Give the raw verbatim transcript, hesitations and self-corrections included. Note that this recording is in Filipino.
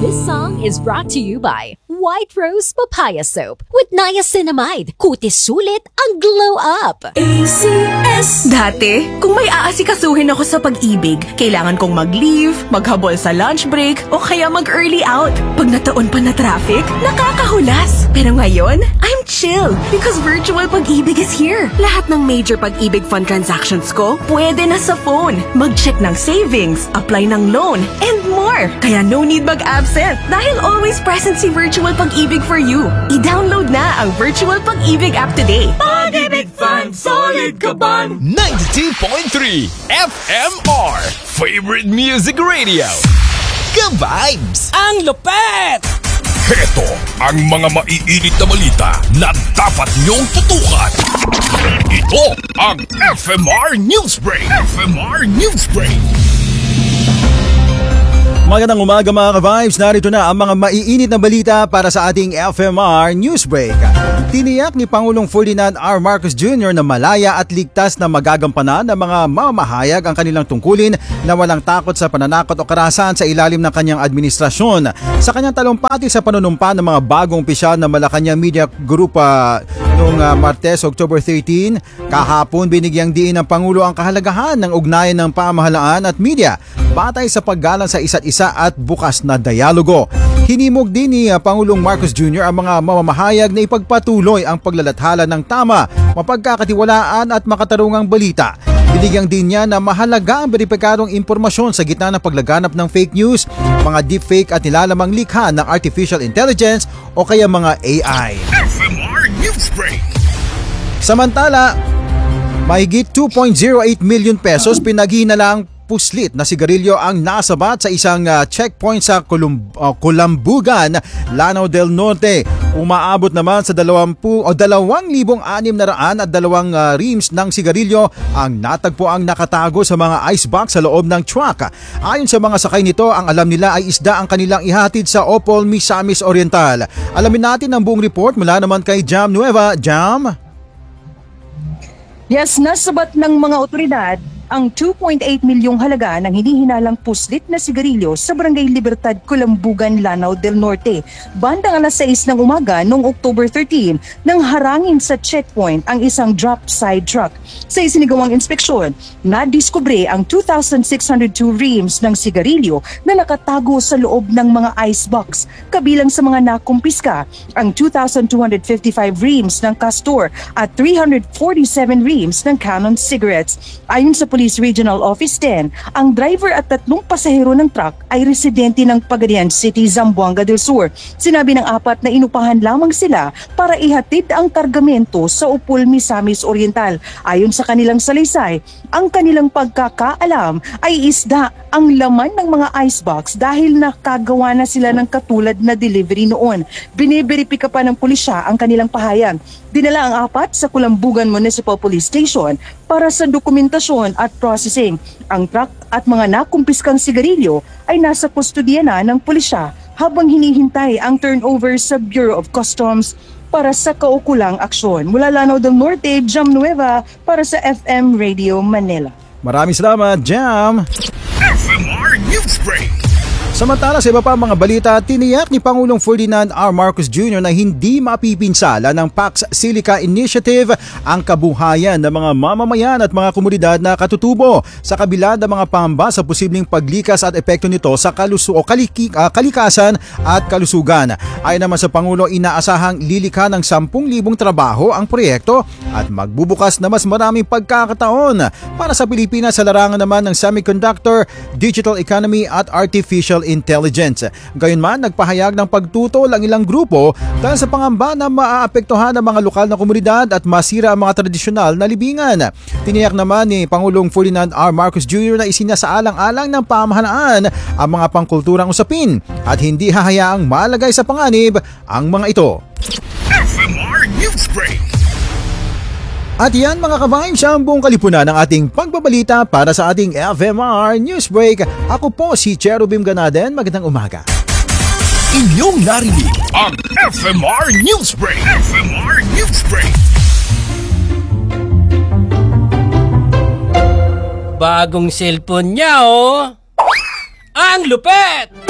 This song is brought to you by White Rose Papaya Soap with niacinamide. Kutis sulit ang glow up. A C S. Dati, kung may aasikasuhin ako sa pag-ibig, kailangan kong mag-leave, maghabol sa lunch break, o kaya mag-early out. Pag nataon pa na traffic, nakakahulas. Pero ngayon, I'm chill because virtual pag-ibig is here. Lahat ng major pag-ibig fund transactions ko, pwede na sa phone. Mag-check ng savings, apply ng loan, and more. Kaya no need mag-absent dahil always present si Virtual Pag-ibig for you. I-download na ang Virtual Pag-ibig app today. Pag-ibig Fund, solid ka ba? ninety-two point three F M R Favorite Music Radio. Ka-vibes! Ang lupet! Heto ang mga maiinit na balita na dapat niyong tutukan. Ito ang F M R Newsbreak. F M R Newsbreak. Magandang umaga mga ka-vibes, narito na ang mga maiinit na balita para sa ating F M R Newsbreak. Tiniyak ni Pangulong Ferdinand R. Marcos Junior na malaya at ligtas na magagampanan ng mga mamahayag ang kanilang tungkulin na walang takot sa pananakot o karahasan sa ilalim ng kanyang administrasyon. Sa kanyang talumpati sa panunumpa ng mga bagong opisyal na Malacanang Media Group uh, noong uh, Martes, October thirteen, kahapon binigyang diin ng Pangulo ang kahalagahan ng ugnayan ng pamahalaan at media batay sa paggalang sa isa't isa at bukas na dialogo. Hinimok din ni Pangulong Marcos Junior ang mga mamamahayag na ipagpatuloy ang paglalathala ng tama, mapagkakatiwalaan at makatarungang balita. Binigyang din niya na mahalaga ang beripikadong impormasyon sa gitna ng paglaganap ng fake news, mga deepfake at nilalamang likha ng artificial intelligence o kaya mga A I. F M R Newsbreak. Samantala, mahigit two point zero eight million pesos pinaghihinalang puslit na sigarilyo ang nasabat sa isang uh, checkpoint sa Colum- uh, Colambugan, Lanao del Norte. Umaabot naman sa dalawampu o dalawang libong anim na raan at dalawang uh, reams ng sigarilyo ang natagpo ang nakatago sa mga icebox sa loob ng truck. Ayon sa mga sakay nito, ang alam nila ay isda ang kanilang ihatid sa Opol, Misamis Oriental. Alamin natin ang buong report mula naman kay Jam Nueva. Jam? Yes, nasabat ng mga otoridad ang two point eight milyong halaga ng hinihinalang puslit na sigarilyo sa Barangay Libertad, Colambugan, Lanao del Norte. Bandang alas sais ng umaga noong October thirteen nang harangin sa checkpoint ang isang drop side truck. Sa isinigawang inspeksyon, nadiskubre ang two thousand six hundred two reams ng sigarilyo na nakatago sa loob ng mga icebox. Kabilang sa mga nakumpiska ang two thousand two hundred fifty-five reams ng Castor at three hundred forty-seven reams ng Canon cigarettes. Ayon sa Police Regional Office ten, ang driver at tatlong pasahero ng truck ay residente ng Pagadian City, Zamboanga del Sur. Sinabi ng apat na inupahan lamang sila para ihatid ang kargamento sa Upol, Misamis Oriental. Ayon sa kanilang salaysay, ang kanilang pagkakaalam ay isda ang laman ng mga icebox dahil nakagawa na sila ng katulad na delivery noon. Biniberipika pa ng pulisya ang kanilang pahayag. Dinala ang apat sa Colambugan Municipal Police Station para sa dokumentasyon at processing. Ang truck at mga nakumpiskang sigarilyo ay nasa kustodiya na ng pulisya habang hinihintay ang turnover sa Bureau of Customs para sa kaukulang aksyon. Mula Lanao del Norte, Jam Nueva para sa F M Radio Manila. Maraming salamat, Jam! F M R Newsbreak. Samantala sa iba pa mga balita, tiniyak ni Pangulong Ferdinand R. Marcos Junior na hindi mapipinsala ng Pax Silica Initiative ang kabuhayan ng mga mamamayan at mga komunidad na katutubo sa kabila ng mga pangamba sa posibleng paglikas at epekto nito sa kalusu o kaliki, uh, kalikasan at kalusugan. Ayon naman sa Pangulo, inaasahang lilikha ng sampung libong trabaho ang proyekto at magbubukas na mas maraming pagkakataon para sa Pilipinas sa larangan naman ng semiconductor, digital economy at artificial intelligence. Gayunman, nagpahayag ng pagtutol ang ilang grupo dahil sa pangamba na maaapektuhan ang mga lokal na komunidad at masira ang mga tradisyonal na libingan. Tiniyak naman ni Pangulong Ferdinand R. Marcos Junior na isinasaalang-alang ng pamahalaan ang mga pangkulturang usapin at hindi hahayaang malagay sa panganib ang mga ito. F M R Newsbreak. At yan mga ka-vibes ang buong kalipunan ng ating pagbabalita para sa ating F M R Newsbreak. Ako po si Cherubim Ganaden. Magandang umaga. Inyong narinig ang F M R Newsbreak. F M R Newsbreak. Bagong cellphone niya, oh! Ang lupet!